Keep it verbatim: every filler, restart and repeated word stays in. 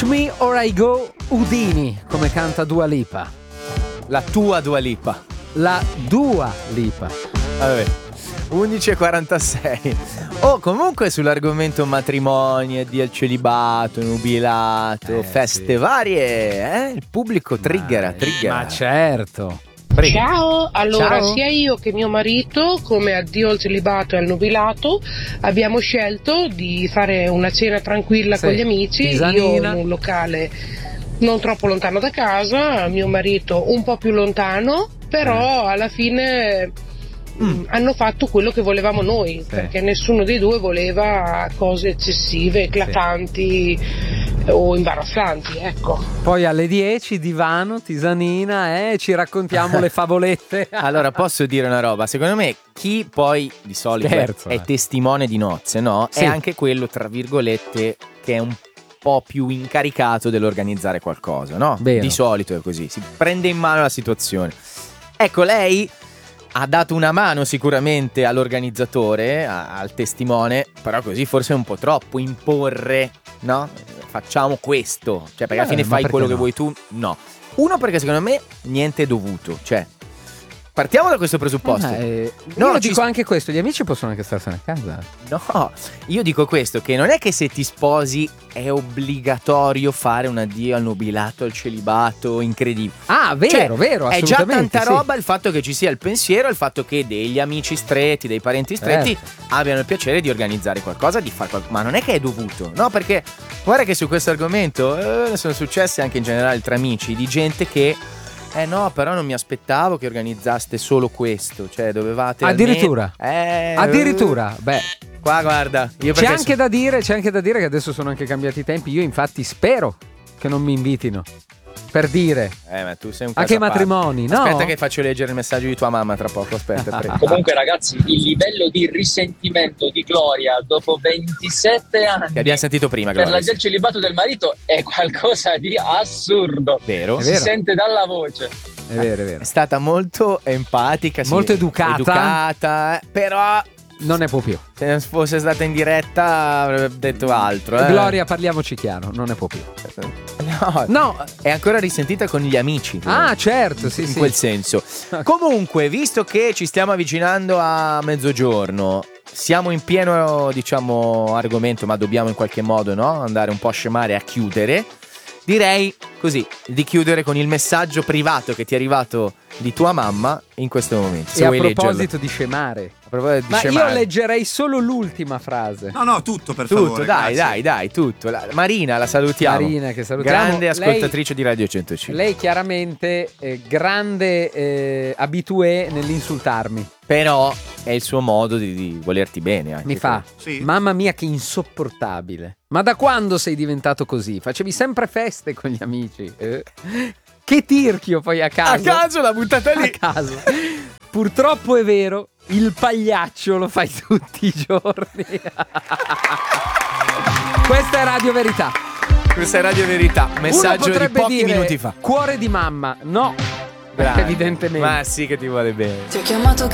Catch Me or I Go Udini, come canta Dua Lipa. La tua Dua Lipa. La Dua Lipa. Vabbè. undici e quarantasei. Oh, comunque sull'argomento matrimoni, addio al celibato, nubilato, eh, feste sì. varie, eh? Il pubblico triggera, ma, triggera. Ma certo. Prego. Ciao, allora Ciao. sia io che mio marito, come addio al celibato e al nubilato, abbiamo scelto di fare una cena tranquilla Sì. con gli amici, Tisanina. io in un locale non troppo lontano da casa, mio marito un po' più lontano, però alla fine mm. hanno fatto quello che volevamo noi, Sì. perché nessuno dei due voleva cose eccessive, eclatanti o imbarazzanti, ecco. Poi alle dieci divano, tisanina e eh, ci raccontiamo le favolette. Allora, posso dire una roba? Secondo me chi poi di solito Scherzo, è, è eh. testimone di nozze, no? Sì. È anche quello, tra virgolette, che è un po' più incaricato dell'organizzare qualcosa, no? Vero. Di solito è così, si prende in mano la situazione. Ecco, lei ha dato una mano sicuramente all'organizzatore, a- al testimone, però così forse è un po' troppo imporre, no? Facciamo questo, cioè perché alla Eh, fine ma fai perché quello che no? vuoi tu, no. Uno, perché secondo me niente è dovuto, cioè partiamo da questo presupposto. Eh, No, io ci dico s- anche questo, gli amici possono anche starsene a casa. No, io dico questo, che non è che se ti sposi è obbligatorio fare un addio al nubilato, al celibato, incredibile. Ah, vero, Cioè, vero, è già assolutamente. tanta sì. roba il fatto che ci sia il pensiero, il fatto che degli amici stretti, dei parenti stretti Certo. abbiano il piacere di organizzare qualcosa, di fare qualcosa, ma non è che è dovuto, no? Perché guarda che su questo argomento eh, sono successe anche in generale tra amici di gente che eh no, però non mi aspettavo che organizzaste solo questo, cioè dovevate Addirittura. almeno- eh, Addirittura, beh, qua guarda, io c'è perché anche da dire, c'è anche da dire che adesso sono anche cambiati i tempi. Io infatti spero che non mi invitino. Per dire, Eh, ma tu sei un anche i caso a parte. matrimoni, no? Aspetta che faccio leggere il messaggio di tua mamma tra poco, aspetta, prego. Comunque ragazzi, il livello di risentimento di Gloria dopo ventisette anni Che abbiamo sentito prima, per Gloria. la del celibato del marito è qualcosa di assurdo. Vero? È Si vero. sente dalla voce. È vero, è vero. È stata molto empatica, sì, Molto educata. educata, eh, però Non ne può più. se non fosse stata in diretta avrebbe detto altro. Eh. Gloria, parliamoci chiaro, non ne può più. No, No. è ancora risentita con gli amici. Ah, certo, sì, in sì. quel senso. Comunque, visto che ci stiamo avvicinando a mezzogiorno, siamo in pieno, diciamo, argomento, ma dobbiamo in qualche modo, no? Andare un po' a scemare, a chiudere. Direi così, di chiudere con il messaggio privato che ti è arrivato di tua mamma in questo momento. Se E a vuoi proposito leggerlo. di scemare. A proposito di Ma scemare. io leggerei solo l'ultima frase. No, no, tutto per Tutto, favore. dai, grazie. dai, dai, tutto. La- Marina, la salutiamo. Marina, che salutiamo. Grande Lei- ascoltatrice di Radio centocinque. Lei chiaramente è grande eh, abitué nell'insultarmi. Però è il suo modo di, di volerti bene anche. Mi fa, Sì. mamma mia che insopportabile. Ma da quando sei diventato così? Facevi sempre feste con gli amici. Eh? Che tirchio poi a A caso. caso l'ha buttata lì. A caso. Purtroppo è vero, il pagliaccio lo fai tutti i giorni. Questa è Radio Verità. Questa è Radio Verità. Uno Messaggio di potrebbe pochi dire, minuti fa. Cuore di mamma. No, Grande. evidentemente. Ma sì che ti vuole bene. Ti ho chiamato